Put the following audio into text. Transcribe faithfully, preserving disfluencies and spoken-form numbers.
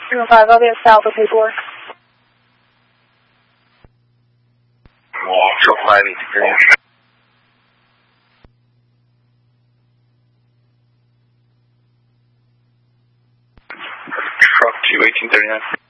Room five, I'll be at South with paperwork. Truck five eighteen. Truck two eighteen thirty-nine.